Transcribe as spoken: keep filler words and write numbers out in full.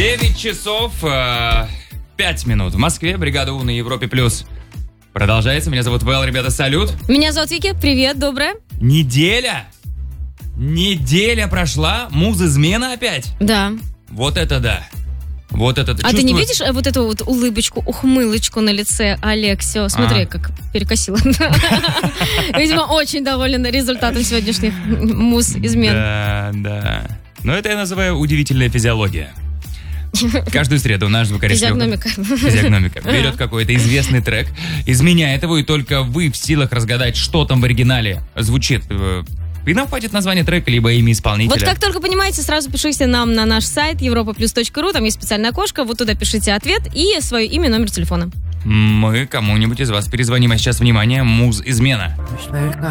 девять часов э, пять минут в Москве. Бригада У на Европе Плюс продолжается. Меня зовут Вэл, ребята, салют. Меня зовут Вики, привет, доброе. Неделя. Неделя прошла. Муз-измена опять. Да. Вот это да. Вот это. А чувствую... ты не видишь э, вот эту вот улыбочку, ухмылочку на лице Алексио? Смотри, А. как перекосило. Видимо, очень доволен результатом сегодняшних муз-измен. Да, да. Но это я называю удивительная физиология. Каждую среду наш звукорежиссер... Физиогномика. Физиогномика. Берет какой-то известный трек, изменяет его, и только вы в силах разгадать, что там в оригинале звучит. И нам хватит название трека, либо имя исполнителя. Вот как только понимаете, сразу пишите нам на наш сайт европа плюс точка ру, там есть специальное окошко, вот туда пишите ответ и свое имя, номер телефона. Мы кому-нибудь из вас перезвоним. А сейчас, внимание, муз-измена.